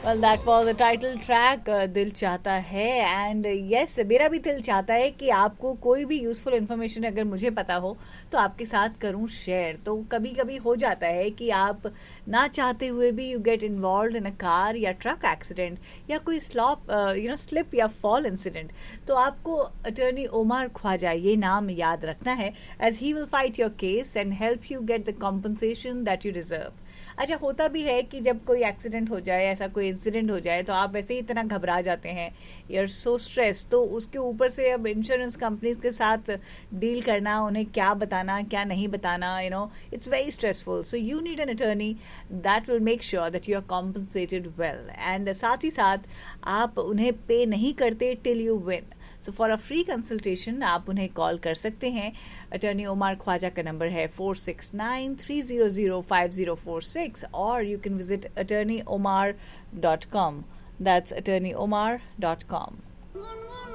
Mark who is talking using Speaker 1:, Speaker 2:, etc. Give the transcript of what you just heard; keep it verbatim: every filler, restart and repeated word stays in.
Speaker 1: Well, that was the title track, uh, दिल चाहता है. एंड यस, मेरा भी दिल चाहता है कि आपको कोई भी यूजफुल इन्फॉर्मेशन अगर मुझे पता हो तो आपके साथ करूं शेयर. तो कभी कभी हो जाता है कि आप ना चाहते हुए भी you get involve in a car या ट्रक एक्सीडेंट या कोई स्लॉप यू नो स्लिप या फॉल इंसिडेंट. तो आपको अटर्नी ओमर ख्वाजा ये नाम याद रखना है, as he will fight your case and help you get the compensation that you deserve. अच्छा, होता भी है कि जब कोई एक्सीडेंट हो जाए, ऐसा कोई इंसिडेंट हो जाए, तो आप वैसे ही इतना घबरा जाते हैं, यू आर सो स्ट्रेस. तो उसके ऊपर से अब इंश्योरेंस कंपनीज के साथ डील करना, उन्हें क्या बताना क्या नहीं बताना, you know it's very stressful. So you need an attorney that will make sure that you are compensated well. And साथ ही साथ आप उन्हें पे नहीं करते till you win. So for a free consultation आप उन्हें कॉल कर सकते हैं. अटर्नी ओमर ख्वाजा का नंबर है four six nine three zero zero five zero four six, और you can visit attorney Omar dot com. That's attorney Omar dot com.